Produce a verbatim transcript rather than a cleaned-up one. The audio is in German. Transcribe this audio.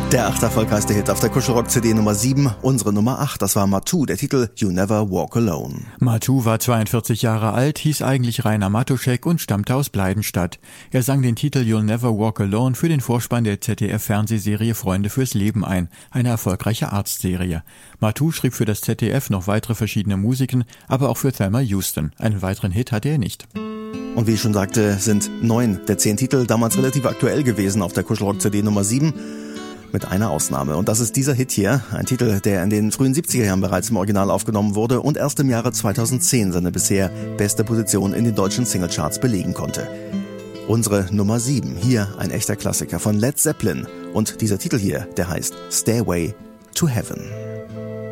Der acht erfolgreichste Hit auf der Kuschelrock-C D Nummer sieben, unsere Nummer acht, das war Matu, der Titel You Never Walk Alone. Matu war zweiundvierzig Jahre alt, hieß eigentlich Rainer Matuschek und stammte aus Bleidenstadt. Er sang den Titel You'll Never Walk Alone für den Vorspann der Z D F-Fernsehserie Freunde fürs Leben ein, eine erfolgreiche Arztserie. Matu schrieb für das Z D F noch weitere verschiedene Musiken, aber auch für Thelma Houston. Einen weiteren Hit hatte er nicht. Und wie ich schon sagte, sind neun der zehn Titel damals relativ aktuell gewesen auf der Kuschelrock-C D Nummer sieben. Mit einer Ausnahme. Und das ist dieser Hit hier. Ein Titel, der in den frühen siebziger Jahren bereits im Original aufgenommen wurde und erst im Jahre zweitausendzehn seine bisher beste Position in den deutschen Singlecharts belegen konnte. Unsere Nummer sieben. Hier ein echter Klassiker von Led Zeppelin. Und dieser Titel hier, der heißt Stairway to Heaven.